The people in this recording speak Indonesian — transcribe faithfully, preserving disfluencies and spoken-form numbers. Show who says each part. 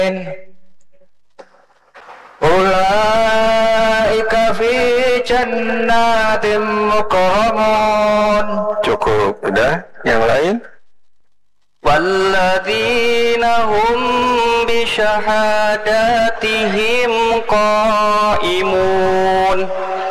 Speaker 1: Ulaika fi jannatin mukramun.
Speaker 2: Cukup, udah. Yang lain?
Speaker 1: Walladzina hum bi syahadatihim qaimun.